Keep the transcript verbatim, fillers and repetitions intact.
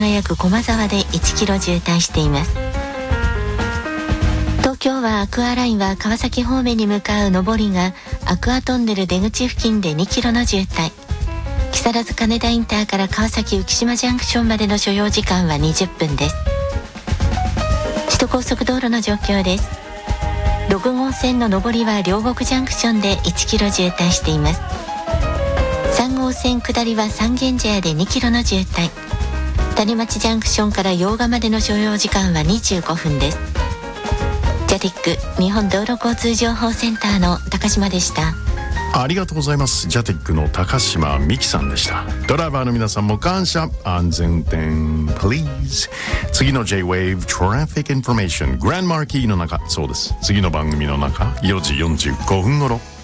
約駒沢でいちキロ渋滞しています。東京はアクアラインは川崎方面に向かう上りがアクアトンネル出口付近でにキロの渋滞。木更津金田インターから川崎浮島ジャンクションまでの所要時間はにじゅっぷんです。首都高速道路の状況です。ろく号線の上りは両国ジャンクションでいちキロ渋滞しています。さん号線下りは三軒茶屋でにキロの渋滞。谷町ジャンクションから用賀までの所要時間はにじゅうごふんです。ジャティック日本道路交通情報センターの高島でした。 ありがとうございます。ジャティックの高島美希さんでした。ドライバーの皆さんも感謝。安全運転 please。 次の J-ウェーブ Traffic Information グランマーキーの中、そうです、次の番組の中よじよんじゅうごふん頃